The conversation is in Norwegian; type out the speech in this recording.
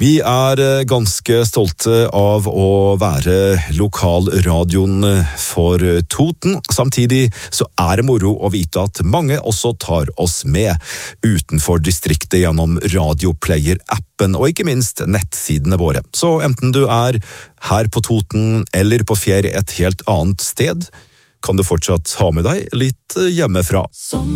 Vi ganske stolte av å være lokalradioen for Toten. Samtidig så det moro å vite at mange også tar oss med utenfor distriktet gjennom radioplayer-appen og ikke minst nettsidene våre. Så enten du her på Toten eller på ferie et helt annet sted, kan du fortsatt ha med deg litt hjemmefra.